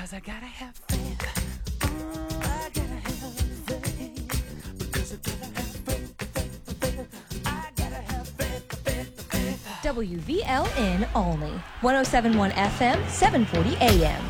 'Cause I gotta have faith. I gotta have faith. Because I gotta have faith. I gotta have faith. WVLN only. 107.1 FM, 740 AM.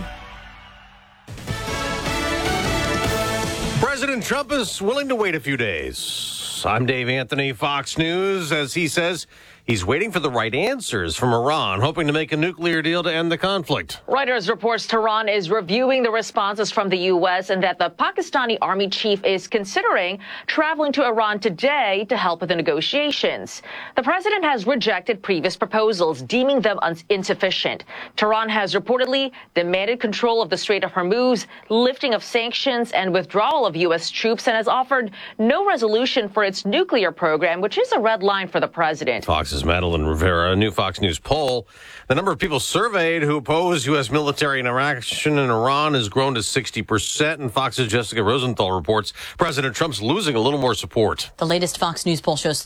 President Trump is willing to wait a few days. I'm Dave Anthony, Fox News, as he says he's waiting for the right answers from Iran, hoping to make a nuclear deal to end the conflict. Reuters reports Tehran is reviewing the responses from the U.S. and that the Pakistani army chief is considering traveling to Iran today to help with the negotiations. The president has rejected previous proposals, deeming them insufficient. Tehran has reportedly demanded control of the Strait of Hormuz, lifting of sanctions, and withdrawal of U.S. troops, and has offered no resolution for its nuclear program, which is a red line for the president. Fox's Madeline Rivera, a new Fox News poll. The number of people surveyed who oppose U.S. military interaction in Iran has grown to 60%, and Fox's Jessica Rosenthal reports President Trump's losing a little more support. The latest Fox News poll shows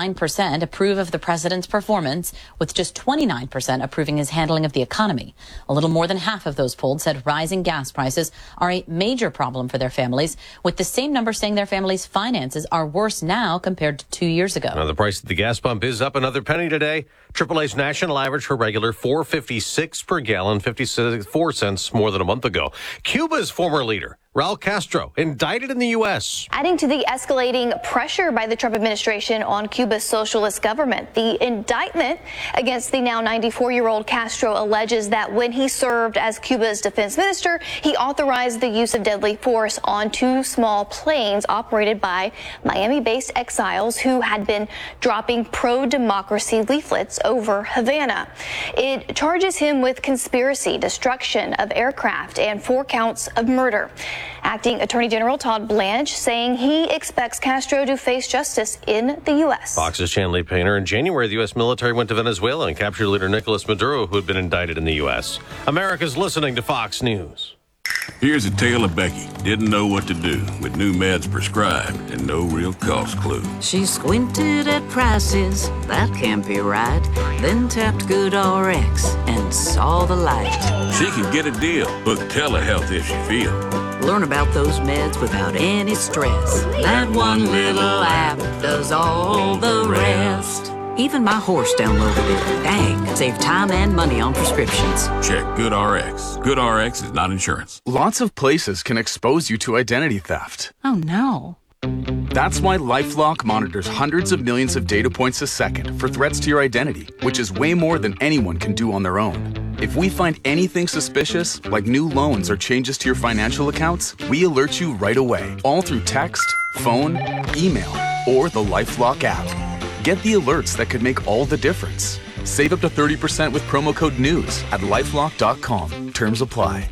39% approve of the president's performance, with just 29% approving his handling of the economy. A little more than half of those polled said rising gas prices are a major problem for their families, with the same number saying their families' finances are worse now compared to 2 years ago. Now, the price at the gas pump is up another penny today. AAA's national average for regular $4.56 per gallon, 54 cents more than a month ago. Cuba's former leader, Raul Castro, indicted in the U.S. Adding to the escalating pressure by the Trump administration on Cuba's socialist government, the indictment against the now 94-year-old Castro alleges that when he served as Cuba's defense minister, he authorized the use of deadly force on two small planes operated by Miami-based exiles who had been dropping pro-democracy leaflets over Havana. It charges him with conspiracy, destruction of aircraft, and 4 counts of murder. Acting Attorney General Todd Blanche saying he expects Castro to face justice in the U.S. Fox's Chanley Painter. In January, the U.S. military went to Venezuela and captured leader Nicolas Maduro, who had been indicted in the U.S. America's listening to Fox News. Here's a tale of Becky. Didn't know what to do with new meds prescribed and no real cost clue. She squinted at prices, that can't be right. Then tapped GoodRx and saw the light. She can get a deal. Book telehealth if she feels. Learn about those meds without any stress. That one little app does all the rest. Even my horse downloaded it. Dang, save time and money on prescriptions. Check GoodRx. GoodRx is not insurance. Lots of places can expose you to identity theft. Oh no. That's why LifeLock monitors hundreds of millions of data points a second for threats to your identity, which is way more than anyone can do on their own. If we find anything suspicious, like new loans or changes to your financial accounts, we alert you right away, all through text, phone, email, or the LifeLock app. Get the alerts that could make all the difference. Save up to 30% with promo code NEWS at LifeLock.com. Terms apply.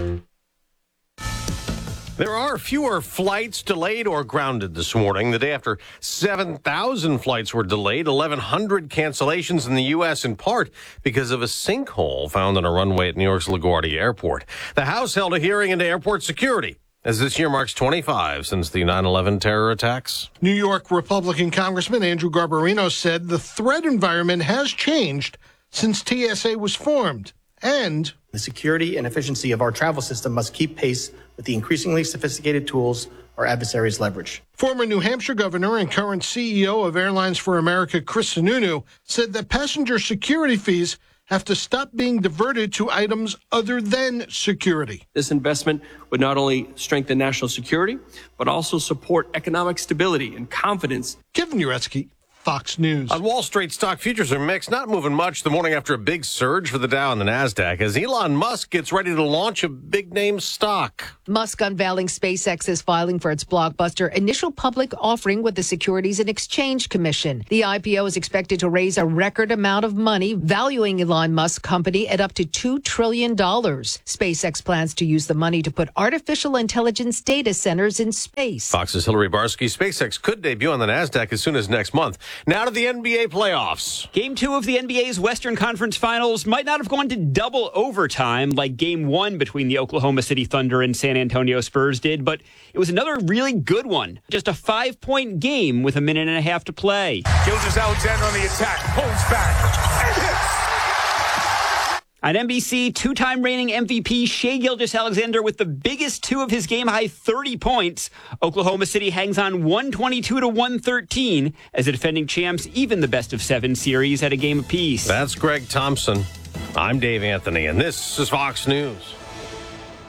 There are fewer flights delayed or grounded this morning. The day after 7,000 flights were delayed, 1,100 cancellations in the U.S. in part because of a sinkhole found on a runway at New York's LaGuardia Airport. The House held a hearing into airport security, as this year marks 25 since the 9/11 terror attacks. New York Republican Congressman Andrew Garbarino said the threat environment has changed since TSA was formed, and the security and efficiency of our travel system must keep pace with the increasingly sophisticated tools our adversaries leverage. Former New Hampshire governor and current CEO of Airlines for America, Chris Sununu, said that passenger security fees have to stop being diverted to items other than security. This investment would not only strengthen national security, but also support economic stability and confidence. Kevin Uretsky, Fox News. On Wall Street, stock futures are mixed, not moving much the morning after a big surge for the Dow and the NASDAQ as Elon Musk gets ready to launch a big-name stock. Musk unveiling SpaceX's filing for its blockbuster initial public offering with the Securities and Exchange Commission. The IPO is expected to raise a record amount of money, valuing Elon Musk's company at up to $2 trillion. SpaceX plans to use the money to put artificial intelligence data centers in space. Fox's Hillary Barsky. SpaceX could debut on the NASDAQ as soon as next month. Now to the NBA playoffs. Game 2 of the NBA's Western Conference Finals might not have gone to double overtime like Game 1 between the Oklahoma City Thunder and San Antonio Spurs did, but it was another really good one. Just a 5-point game with a minute and a half to play. Gilgeous-Alexander on the attack, pulls back, and hits. On NBC, two-time reigning MVP Shai Gilgeous-Alexander with the biggest two of his game-high 30 points. Oklahoma City hangs on 122-113 as the defending champs even the best-of-7 series at a game apiece. That's Greg Thompson. I'm Dave Anthony, and this is Fox News.